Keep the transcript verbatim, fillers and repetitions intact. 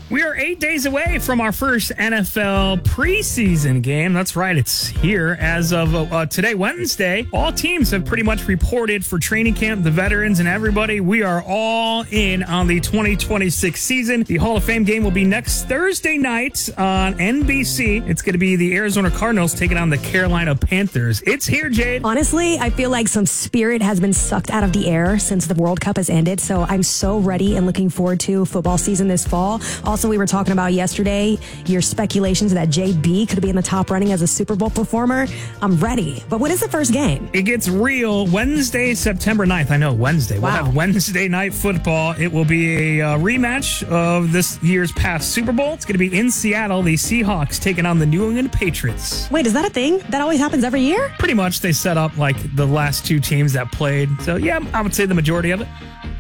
We are eight days away from our first N F L preseason game. That's right, it's here as of uh, today, Wednesday. All teams have pretty much reported for training camp, the veterans and everybody. We are all in on the twenty twenty-six season. The Hall of Fame game will be next Thursday night on N B C. It's going to be the Arizona Cardinals taking on the Carolina Panthers. It's here, Jade. Honestly, I feel like some spirit has been sucked out of the air since the World Cup has ended, so I'm so ready and looking forward to football season this fall. Also, we were talking about yesterday your speculations that J B could be in the top running as a Super Bowl performer. I'm ready. But when is the first game? It gets real Wednesday, September ninth. I know, Wednesday. Wow. We'll have Wednesday night football. It will be a uh, rematch of this year's past Super Bowl. It's going to be in Seattle. The Seahawks taking on the New England Patriots. Wait, is that a thing? That always happens every year? Pretty much they set up like the last two teams that played. So, yeah, I would say the majority of it.